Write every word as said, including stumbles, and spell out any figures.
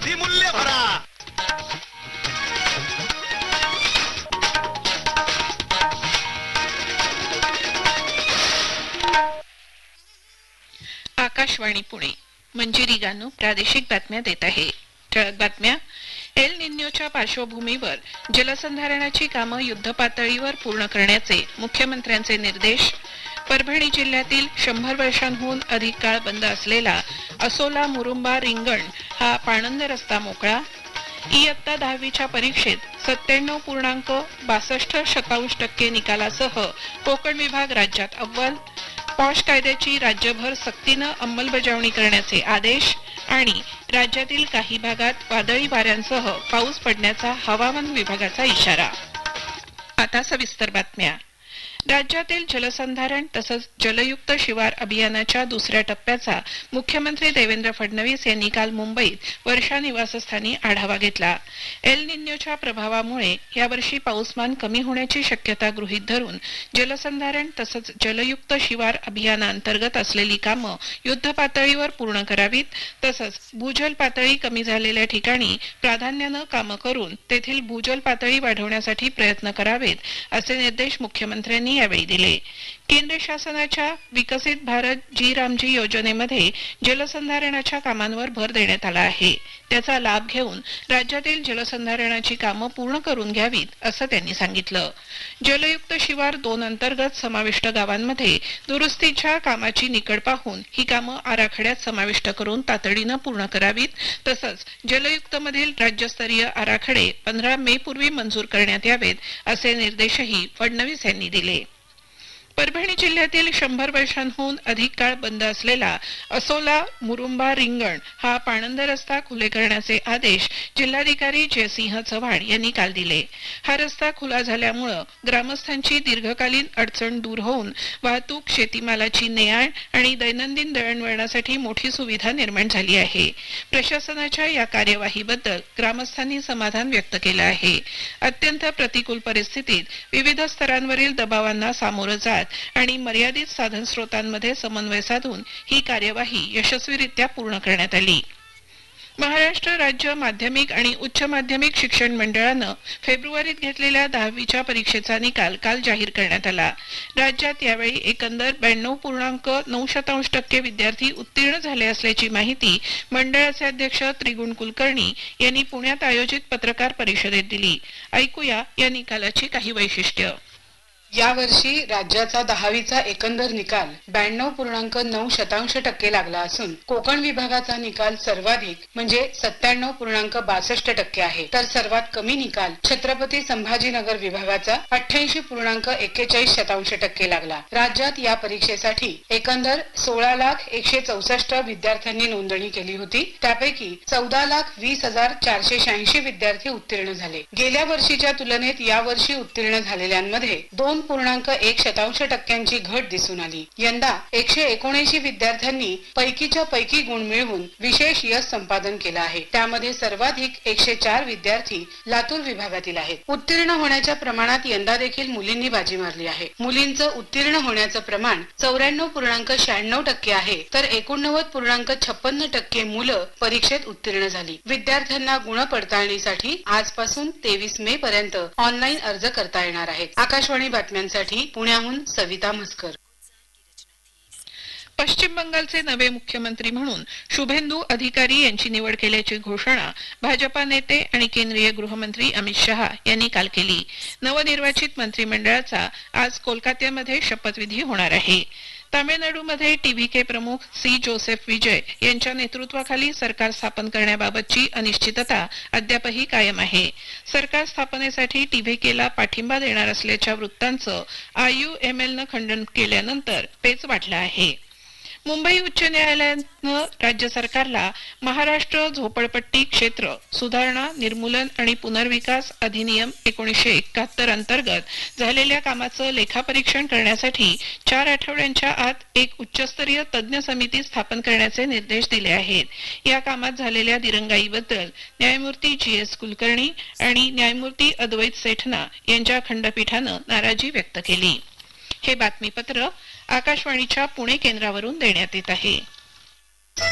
विधिमूल्य भरा. आकाशवाणी पुणे. मंजिरी गानू प्रादेशिक बातम्या देत आहे. ठळक बातम्या. एल निन्योच्या पार्श्वभूमीवर जलसंधारणाची कामं युद्धपातळीवर पूर्ण करण्याचे मुख्यमंत्र्यांचे निर्देश. परभणी जिल्ह्यातील शंभर वर्षांहून अधिक काळ बंद असलेला असोला मुरुंबा रिंगण हा पाणंद रस्ता मोकळा. इयत्ता दहावीच्या परीक्षेत सत्त्याण्णव पूर्णांक बासष्ट शतांश टक्के निकालासह कोकण विभाग राज्यात अव्वल. पॉश कायद्याची राज्यभर सक्तीनं अंमलबजावणी करण्याचे आदेश. आणि राज्यातील काही भागात वादळी वाऱ्यांसह पाऊस पडण्याचा हवामान विभागाचा इशारा. आता सविस्तर बातम्या. राज्यातील जलसंधारण तसंच जलयुक्त शिवार अभियानाच्या दुसऱ्या टप्प्याचा मुख्यमंत्री देवेंद्र फडणवीस यांनी काल मुंबईत वर्षा निवासस्थानी आढावा घेतला. एल निन्योच्या प्रभावामुळे यावर्षी पाऊसमान कमी होण्याची शक्यता गृहीत धरून जलसंधारण तसंच जलयुक्त शिवार अभियानाअंतर्गत असलेली कामं युद्धपातळीवर पूर्ण करावीत. तसंच भूजल पातळी कमी झालेल्या ठिकाणी प्राधान्यानं कामं करून तेथील भूजल पातळी वाढवण्यासाठी प्रयत्न करावेत असे निर्देश मुख्यमंत्र्यांनी यावेळी दिले. केंद्र शासनाच्या विकसित भारत जी रामजी योजनेमध्ये जलसंधारणाच्या कामांवर भर देण्यात आला आहे. त्याचा लाभ घेऊन राज्यातील जलसंधारणाची कामं पूर्ण करून घ्यावीत असं त्यांनी सांगितलं. जलयुक्त शिवार दोन अंतर्गत समाविष्ट गावांमध्ये दुरुस्तीच्या कामाची निकड पाहून ही कामं आराखड्यात समाविष्ट करून तातडीनं पूर्ण करावीत. तसंच जलयुक्त मधील राज्यस्तरीय आराखडे पंधरा मे पूर्वी मंजूर करण्यात यावेत असे निर्देशही फडणवीस यांनी दिले. परभणी जिल्ह्यातील शंभर वर्षांहून अधिक काळ बंद असलेला असोला मुरुंबा रिंगण हा पाणंद रस्ता खुले करण्याचे आदेश जिल्हाधिकारी जयसिंह चव्हाण यांनी काल दिले. हा रस्ता खुला झाल्यामुळे ग्रामस्थांची दीर्घकालीन अडचण दूर होऊन वाहतूक, शेतीमालाची ने-आण आणि दैनंदिन दळणवळणासाठी मोठी सुविधा निर्माण झाली आहे. प्रशासनाच्या या कार्यवाहीबद्दल ग्रामस्थांनी समाधान व्यक्त केलं आहे. अत्यंत प्रतिकूल परिस्थितीत विविध स्तरांवरील दबावांना सामोरं जात आणि मर्यादित साधन स्रोतांमध्ये समन्वय साधून ही कार्यवाही यशस्वीरित्या पूर्ण करण्यात आली. महाराष्ट्र राज्य माध्यमिक आणि उच्च माध्यमिक शिक्षण मंडळानं फेब्रुवारीत घेतलेल्या दहावीच्या परीक्षेचा निकाल काल जाहीर करण्यात आला. राज्यात यावेळी एकंदर ब्याण्णव पूर्णांक नऊ शतांश टक्के विद्यार्थी उत्तीर्ण झाले असल्याची माहिती मंडळाचे अध्यक्ष त्रिगुण कुलकर्णी यांनी पुण्यात आयोजित पत्रकार परिषदेत दिली. ऐकूया या निकालाची काही वैशिष्ट्य. यावर्षी राज्याचा दहावीचा एकंदर निकाल ब्याण्णव पूर्णांक नऊ शतांश टक्के लागला असून कोकण विभागाचा निकाल सर्वाधिक म्हणजे सत्त्याण्णव पूर्णांक बासष्ट टक्के आहे. तर सर्वात कमी निकाल छत्रपती संभाजीनगर विभागाचा अठ्ठ्याऐंशी पूर्णांक एक्केचाळीस शतांश टक्के लागला. राज्यात या परीक्षेसाठी एकंदर सोळा लाख एकशे चौसष्ट विद्यार्थ्यांनी नोंदणी केली होती. त्यापैकी चौदा लाख वीस हजार चारशे शहाऐंशी विद्यार्थी उत्तीर्ण झाले. गेल्या वर्षीच्या तुलनेत यावर्षी उत्तीर्ण झालेल्यांमध्ये दोन पूर्णांक एक शतांश टक्क्यांची घट दिसून आली. यंदा एकशे एकोणऐंशी विद्यार्थ्यांनी पैकीच्या पैकी गुण मिळवून विशेष यश संपादन केलं आहे. त्यामध्ये सर्वाधिक एकशे चार विद्यार्थी लातूर विभागातील आहेत. उत्तीर्ण होण्याच्या प्रमाणात यंदा देखील मुलींनी बाजी मारली आहे. मुलींचं उत्तीर्ण होण्याचं प्रमाण चौऱ्याण्णव पूर्णांक शहाण्णव टक्के आहे तर एकोणनव्वद पूर्णांक छप्पन्न टक्के मुलं परीक्षेत उत्तीर्ण झाली. विद्यार्थ्यांना गुण पडताळणीसाठी आजपासून तेवीस मे पर्यंत ऑनलाईन अर्ज करता येणार आहेत. आकाशवाणी बातम्यांसाठी पुण्याहून सविता म्हसकर. पश्चिम बंगालचे नवे मुख्यमंत्री म्हणून शुभेंदू अधिकारी यांची निवड केल्याची घोषणा भाजपा नेते आणि केंद्रीय गृहमंत्री अमित शहा यांनी काल केली. नवनिर्वाचित मंत्रिमंडळाचा आज कोलकात्यामध्ये शपथविधी होणार आहे. तामिळनाडूमध्ये टीव्हीके प्रमुख सी जोसेफ विजय यांच्या नेतृत्वाखाली सरकार स्थापन करण्याबाबतची अनिश्चितता अद्यापही कायम आहे. सरकार स्थापनेसाठी टीव्हीकेला पाठिंबा देणार असल्याच्या वृत्तांचं आययूएमएलनं खंडन केल्यानंतर पेच वाढला आहे. मुंबई उच्च न्यायालयानं राज्य सरकारला महाराष्ट्र झोपडपट्टी क्षेत्र सुधारणा, निर्मूलन आणि पुनर्विकास अधिनियम एकोणीसशे एकाहत्तर अंतर्गत झालेल्या कामाचं लेखापरीक्षण करण्यासाठी चार आठवड्यांच्या आत एक उच्चस्तरीय तज्ज्ञ समिती स्थापन करण्याचे निर्देश दिले आहेत. या कामात झालेल्या दिरंगाईबद्दल न्यायमूर्ती जी एस कुलकर्णी आणि न्यायमूर्ती अद्वैत सेठना यांच्या खंडपीठानं नाराजी व्यक्त केली. हे बातमीपत्र आकाशवाणीच्या पुणे केंद्रावरून देण्यात येत आहे.